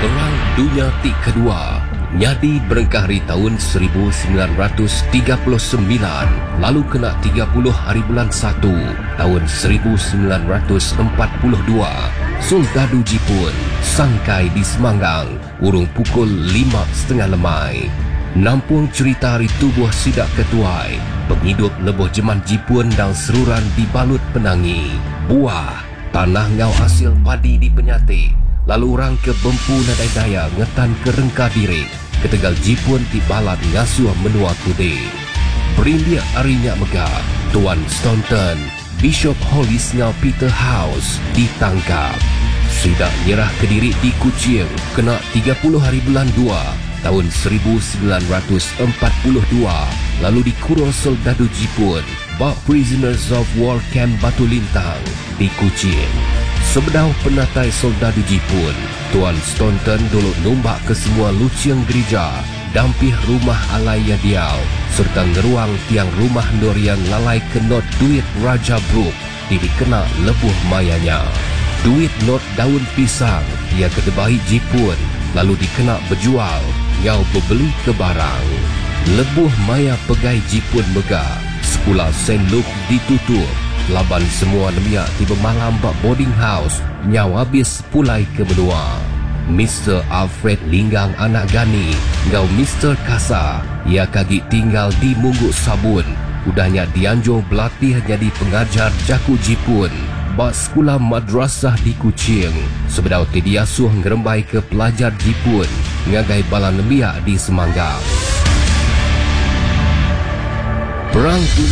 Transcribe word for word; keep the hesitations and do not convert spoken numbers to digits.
Perang Dunia Ti Kedua nyadi berengkahri tahun seribu sembilan ratus tiga puluh sembilan, lalu kena tiga puluh hari bulan satu tahun seribu sembilan ratus empat puluh dua. Soldadu Jepun sangkai di Semanggang urung pukul lima setengah lemai. Nampung cerita hari tubuh sidak ketuai, penghidup lebuh jeman Jepun dan seruran dibalut penangi. Buah, tanah ngau hasil padi di Penyati. Lalu orang ke Bempu Nadai Daya ngetan ke Rengka Diri. Ketegal Jepun di balat ngasuh menua kude. Berindia arinya megah, Tuan Staunton, Bishop Hollis ngau Peter House ditangkap. Sidak nyerah ke Diri di Kuching kena tiga puluh hari bulan dua tahun seribu sembilan ratus empat puluh dua, lalu dikurung soldadu Jepun bak Prisoners of War Camp Batu Lintang di Kuching. Sebedau penatai soldadu Jepun, Tuan Staunton dulu numbak ke semua luciang gereja, dampih rumah alaya diau, serta ngeruang tiang rumah Dorian lalai ke not duit Raja Brook di dikena lebuh mayanya. Duit not daun pisang ia kedebahi Jepun, lalu dikena berjual, ngau berbeli ke barang. Lebuh maya pegai Jepun megah, sekolah Saint Luke ditutup. Laban semua nemiak tiba malam bak boarding house, nyau habis pulai ke benua. Mister Alfred Linggang anak Gani, ngau Mister Kasa, ia kagik tinggal di Mungguk Sabun. Udahnya dianjur berlatih jadi pengajar jaku Jepun bak sekolah madrasah di Kuching. Sebedau tidiasuh ngerembai ke pelajar Jepun ngagai bala nemiak di Semanggang. Perang